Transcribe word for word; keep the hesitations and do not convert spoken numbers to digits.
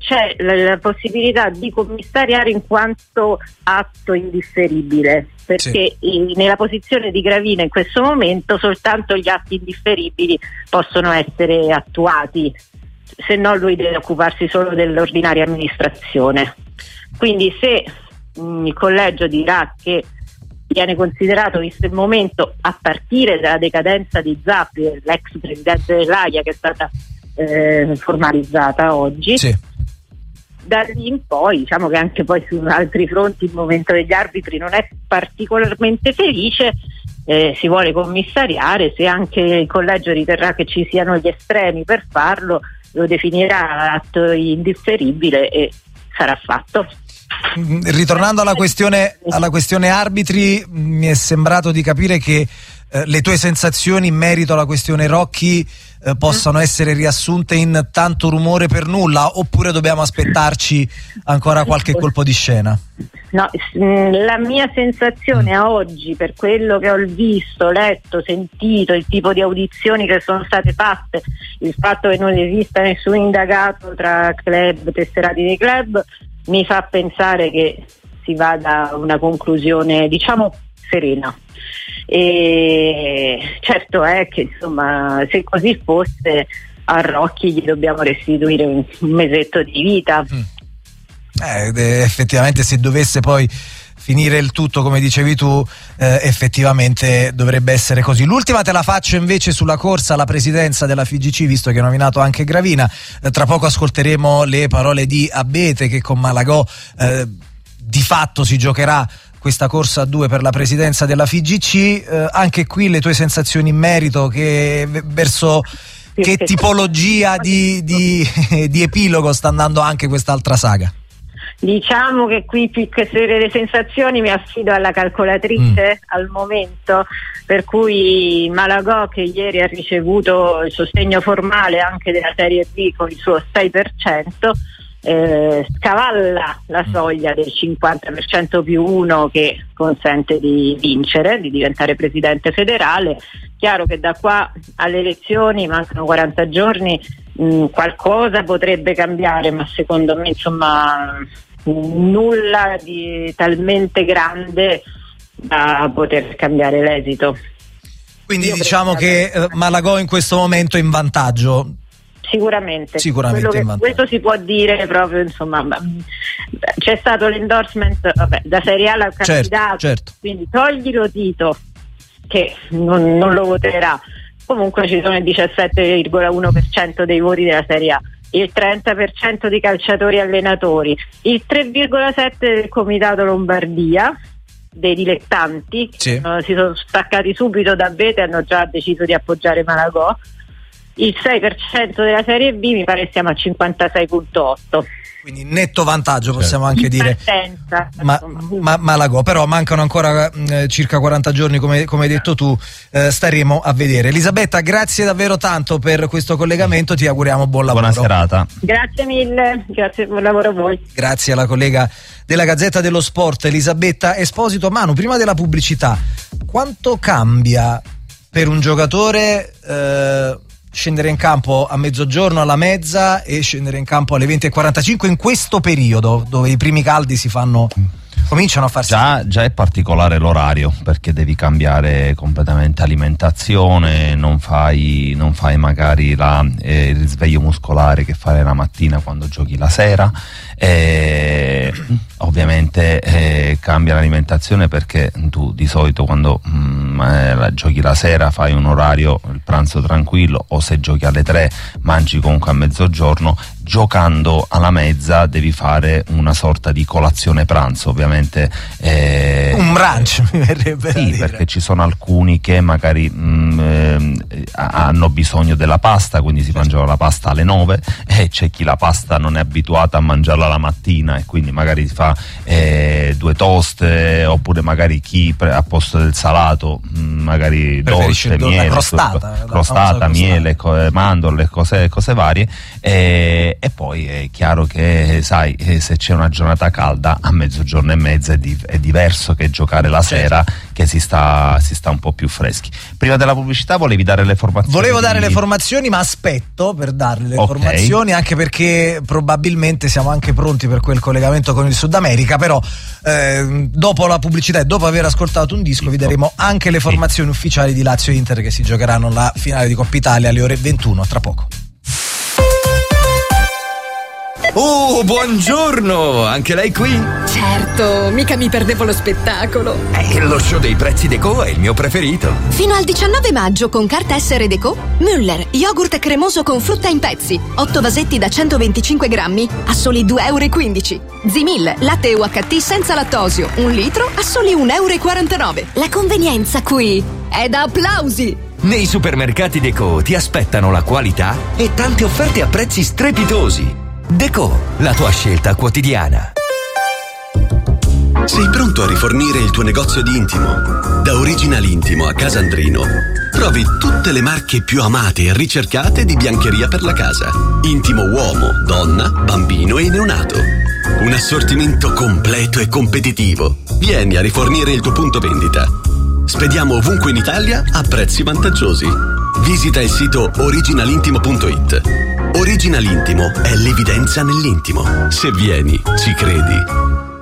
c'è la, la possibilità di commissariare in quanto atto indifferibile, perché sì. nella posizione di Gravina in questo momento soltanto gli atti indifferibili possono essere attuati, se no lui deve occuparsi solo dell'ordinaria amministrazione. Quindi se mh, il collegio dirà che viene considerato, visto il momento, a partire dalla decadenza di Zappi, l'ex presidente dell'Aia, che è stata eh, formalizzata oggi, sì. da lì in poi diciamo che anche poi su altri fronti il momento degli arbitri non è particolarmente felice, eh, si vuole commissariare, se anche il collegio riterrà che ci siano gli estremi per farlo, lo definirà atto indifferibile e sarà fatto. Ritornando alla questione, alla questione arbitri, mi è sembrato di capire che eh, le tue sensazioni in merito alla questione Rocchi eh, possano essere riassunte in tanto rumore per nulla, oppure dobbiamo aspettarci ancora qualche colpo di scena? No, la mia sensazione a oggi, per quello che ho visto, letto, sentito, il tipo di audizioni che sono state fatte, il fatto che non esista nessun indagato tra club, tesserati dei club, mi fa pensare che si vada a una conclusione, diciamo, serena. E certo è che, insomma, se così fosse, a Rocchi gli dobbiamo restituire un, un mesetto di vita. Mm. Eh, effettivamente, se dovesse poi finire il tutto come dicevi tu, eh, effettivamente dovrebbe essere così. L'ultima te la faccio invece sulla corsa alla presidenza della F I G C, visto che hai nominato anche Gravina. Eh, tra poco ascolteremo le parole di Abete, che con Malagò eh, di fatto si giocherà questa corsa a due per la presidenza della F I G C. Eh, anche qui le tue sensazioni in merito, che verso che tipologia di, di, di epilogo sta andando anche quest'altra saga? Diciamo che qui, più che le sensazioni, mi affido alla calcolatrice mm. al momento, per cui Malagò, che ieri ha ricevuto il sostegno formale anche della Serie B con il suo sei per cento, eh, scavalla la soglia del cinquanta per cento più uno che consente di vincere, di diventare presidente federale. Chiaro che da qua alle elezioni mancano quaranta giorni, mh, qualcosa potrebbe cambiare, ma secondo me, insomma, nulla di talmente grande da poter cambiare l'esito. Quindi Io diciamo che eh, Malagò in questo momento è in vantaggio. Sicuramente, Sicuramente che, in vantaggio. Questo si può dire proprio, insomma, c'è stato l'endorsement, vabbè, da Serie A al candidato, certo, certo. Quindi toglilo Tito, che non, non lo voterà, comunque ci sono il diciassette virgola uno per cento dei voti della Serie A, il trenta per cento di calciatori allenatori, il tre virgola sette per cento del Comitato Lombardia, dei dilettanti, sì. che uh, si sono staccati subito da Bete e hanno già deciso di appoggiare Malagò, il sei per cento della Serie B, mi pare siamo al cinquantasei virgola otto. Quindi netto vantaggio, possiamo anche in dire. Partenza, ma, ma Malagò, però mancano ancora eh, circa quaranta giorni, come, come hai detto tu, eh, staremo a vedere. Elisabetta, grazie davvero tanto per questo collegamento, ti auguriamo buon lavoro. Buona serata. Grazie mille, grazie, buon lavoro a voi. Grazie alla collega della Gazzetta dello Sport, Elisabetta Esposito. Manu, prima della pubblicità, quanto cambia per un giocatore eh, scendere in campo a mezzogiorno, alla mezza, e scendere in campo alle venti e quarantacinque in questo periodo dove i primi caldi si fanno, cominciano a farsi? Già, già è particolare l'orario, perché devi cambiare completamente alimentazione, non fai, non fai magari la, eh, il risveglio muscolare che fai la mattina quando giochi la sera. E ovviamente eh, cambia l'alimentazione, perché tu di solito quando mm, eh, la, giochi la sera fai un orario, il pranzo tranquillo, o se giochi alle tre mangi comunque a mezzogiorno. Giocando alla mezza devi fare una sorta di colazione pranzo, ovviamente eh, un brunch, mi verrebbe sì, da dire. Perché ci sono alcuni che magari mh, eh, hanno bisogno della pasta, quindi si mangiano la pasta alle nove, e c'è chi la pasta non è abituata a mangiarla la mattina e quindi magari si fa eh, due toast, eh, oppure magari chi pre- a posto del salato mh, magari dolce, do- miele, crostata, crostata, miele, co- mandorle, cose, cose varie. e, e poi è chiaro che sai, se c'è una giornata calda a mezzogiorno e mezza è, di, è diverso che giocare la sera, che si sta, si sta un po' più freschi. Prima della pubblicità volevi dare le formazioni? Volevo di... dare le formazioni, ma aspetto per darle le okay. formazioni, anche perché probabilmente siamo anche pronti per quel collegamento con il Sud America, però eh, dopo la pubblicità e dopo aver ascoltato un disco vi daremo anche le formazioni sì. ufficiali di Lazio e Inter, che si giocheranno la finale di Coppa Italia alle ore ventuno tra poco. Oh, buongiorno! Anche lei qui? Certo, mica mi perdevo lo spettacolo. Eh, lo show dei prezzi Deco è il mio preferito. Fino al diciannove maggio con carta essere Deco, Müller, yogurt cremoso con frutta in pezzi, otto vasetti da centoventicinque grammi a soli due euro e quindici. Zimil, latte U H T senza lattosio, un litro a soli un euro e quarantanove. La convenienza qui è da applausi! Nei supermercati Deco ti aspettano la qualità e tante offerte a prezzi strepitosi. Deco, la tua scelta quotidiana. Sei pronto a rifornire il tuo negozio di intimo? Da Original Intimo a Casandrino trovi tutte le marche più amate e ricercate di biancheria per la casa. Intimo uomo, donna, bambino e neonato. Un assortimento completo e competitivo. Vieni a rifornire il tuo punto vendita. Spediamo ovunque in Italia a prezzi vantaggiosi. Visita il sito original intimo punto it. Original Intimo è l'evidenza nell'intimo. Se vieni, ci credi.